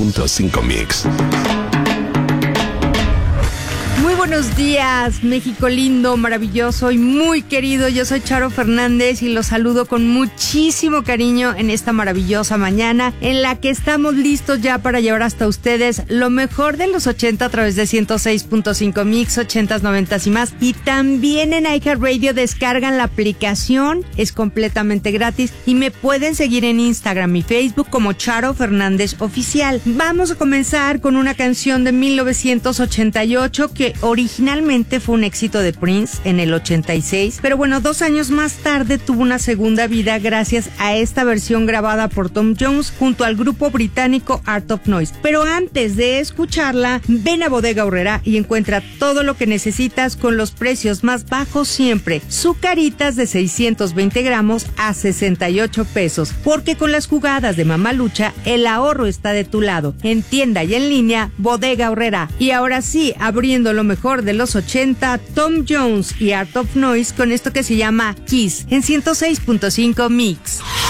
106.5 Mix. Muy buenos días, México lindo, maravilloso y muy querido. Yo soy Charo Fernández y los saludo con muchísimo cariño en esta maravillosa mañana en la que estamos listos ya para llevar hasta ustedes lo mejor de los 80 a través de 106.5 Mix, 80s, 90s y más. Y también en iHeartRadio descargan la aplicación, es completamente gratis y me pueden seguir en Instagram y Facebook como Charo Fernández Oficial. Vamos a comenzar con una canción de 1988 que originalmente fue un éxito de Prince en el 86, pero bueno, 2 años más tarde tuvo una segunda vida gracias a esta versión grabada por Tom Jones junto al grupo británico Art of Noise. Pero antes de escucharla, ven a Bodega Aurrerá y encuentra todo lo que necesitas con los precios más bajos siempre. Zucaritas de 620 gramos a 68 pesos, porque con las jugadas de Mamalucha, el ahorro está de tu lado. En tienda y en línea, Bodega Aurrerá. Y ahora sí, abriendo lo mejor de los 80, Tom Jones y Art of Noise con esto que se llama Kiss en 106.5 Mix.